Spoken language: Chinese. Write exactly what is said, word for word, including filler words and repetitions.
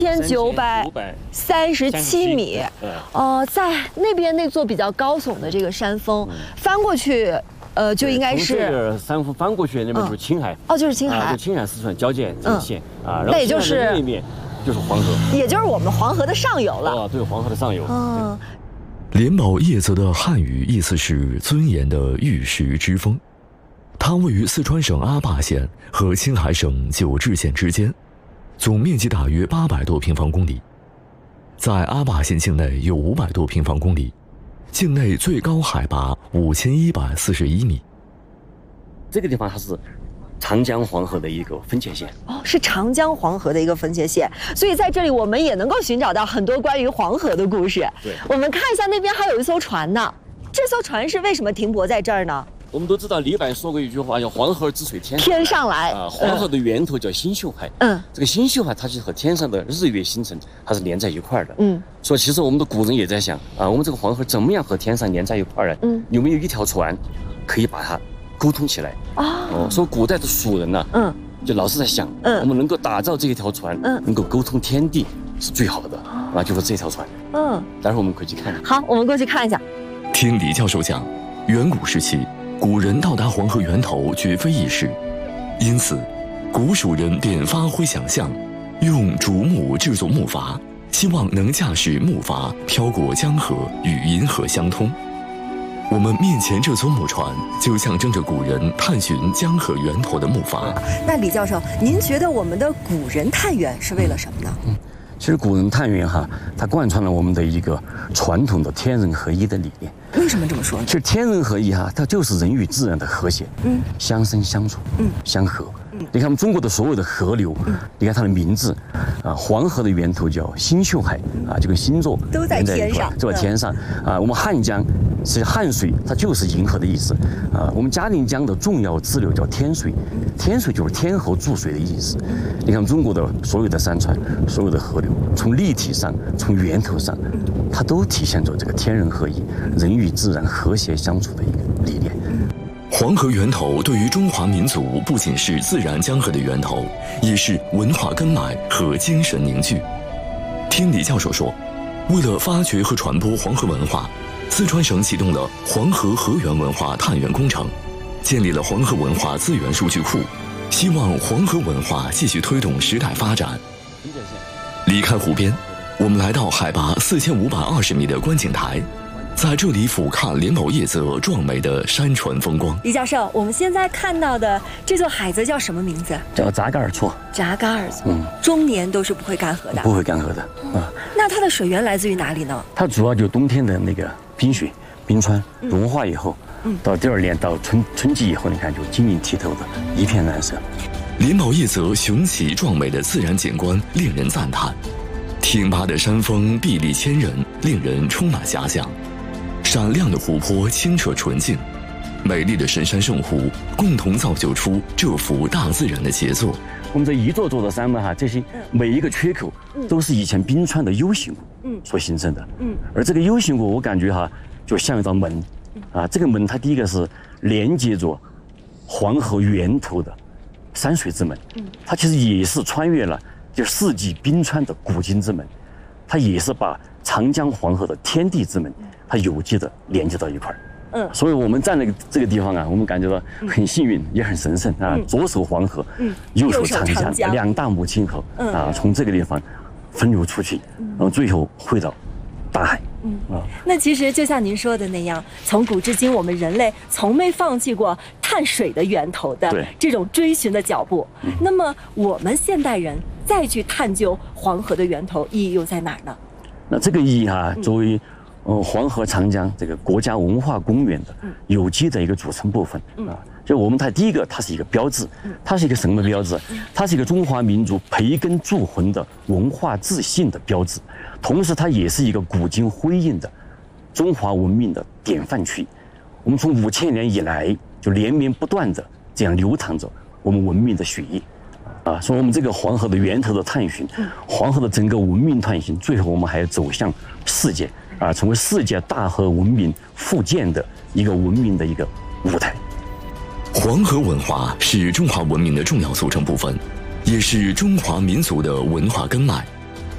千九百三十七米。呃，在那边那座比较高耸的这个山峰，翻过去，呃，就应该是这个山峰翻过去，那边就是青海。 哦，就是青海， 就青海四川交界这个县啊。 那也就是那面就是黄河， 也就是我们黄河的上游了。 啊，对，黄河的上游。 嗯。 莲宝叶泽的汉语意思是尊严的玉石之峰，它位于四川省阿坝县和青海省九治县之间，总面积大约八百多平方公里。在阿坝县境内有五百多平方公里，境内最高海拔五千一百四十一米。 这个地方它是长江黄河的一个分界线哦，是长江黄河的一个分界线，所以在这里我们也能够寻找到很多关于黄河的故事。 对， 我们看一下那边还有一艘船呢，这艘船是为什么停泊在这儿呢？ 我们都知道李白说过一句话，叫黄河之水天天上来啊。黄河的源头叫星宿海，嗯，这个星宿海它是和天上的日月星辰它是连在一块儿的，嗯，所以其实我们的古人也在想啊，我们这个黄河怎么样和天上连在一块儿呢？嗯，有没有一条船可以把它沟通起来啊？哦，所以古代的蜀人呢，嗯，就老是在想，嗯，我们能够打造这一条船，嗯，能够沟通天地是最好的，啊，就是这条船，嗯，待会儿我们可以去看看。 好，我们过去看一下。 听李教授讲，远古时期，古人到达黄河源头绝非易事，因此，古蜀人便发挥想象，用竹木制作木筏，希望能驾驶木筏飘过江河，与银河相通。我们面前这艘木船就象征着古人探寻江河源头的木筏。 那李教授，您觉得我们的古人探源是为了什么呢？ 嗯，其实古人探源哈，它贯穿了我们的一个传统的天人合一的理念。 为什么这么说呢？ 其实天人合一哈，它就是人与自然的和谐，嗯，相生相处，嗯，相和。你看我们中国的所有的河流，嗯，你看它的名字，啊，黄河的源头叫星宿海，啊，就跟星座都在天上， 就在天上，啊，我们汉江是汉水，它就是银河的意思，啊，我们嘉陵江的重要支流叫天水，天水就是天河注水的意思。你看中国的所有的山川，所有的河流，从立体上，从源头上，它都体现着这个天人合一、人与自然和谐相处的一个理念。 黄河源头对于中华民族不仅是自然江河的源头，也是文化根脉和精神凝聚。听李教授说，为了发掘和传播黄河文化，四川省启动了黄河河源文化探源工程，建立了黄河文化资源数据库，希望黄河文化继续推动时代发展。离开湖边，我们来到海拔四千五百二十米的观景台，在这里俯瞰莲宝叶泽壮美的山川风光。 李教授，我们现在看到的这座海泽叫什么名字？ 叫扎嘎尔措。 扎嘎尔措，嗯，终年都是不会干涸的。 不会干涸的，啊。 那它的水源来自于哪里呢？ 它主要就冬天的那个冰雪、冰川融化以后，嗯，到第二年到春春季以后，你看就晶莹剔透的一片蓝色。 莲宝叶泽雄奇壮美的自然景观令人赞叹，挺拔的山峰壁立千人，令人充满遐想。闪亮的湖泊清澈纯净，美丽的神山圣湖共同造就出这幅大自然的杰作。我们这一座座的山脉哈，这些每一个缺口都是以前冰川的 U 型谷所形成的。嗯，而这个 U 型谷，我感觉哈，就像一道门，啊，这个门它第一个是连接着黄河源头的山水之门，它其实也是穿越了就世纪冰川的古今之门，它也是把长江黄河的天地之门，它有机的连接到一块儿。嗯，所以我们站在这个地方啊，我们感觉到很幸运，也很神圣啊。左手黄河，嗯，右手长江，两大母亲河啊，从这个地方分流出去，然后最后汇到大海。 嗯啊，那其实就像您说的那样，从古至今，我们人类从没放弃过探水的源头的这种追寻的脚步。那么我们现代人再去探究黄河的源头，意义又在哪儿呢？ 那这个意义啊，作为呃黄河长江这个国家文化公园的有机的一个组成部分啊，就我们它第一个，它是一个标志，它是一个什么标志？它是一个中华民族培根铸魂的文化自信的标志。同时，它也是一个古今辉映的中华文明的典范区。我们从五千年以来就连绵不断的这样流淌着我们文明的血液，啊，所以我们这个黄河的源头的探寻，黄河的整个文明探寻，最后我们还要走向世界，啊，成为世界大河文明复建的一个文明的一个舞台。 黄河文化是中华文明的重要组成部分，也是中华民族的文化根脉。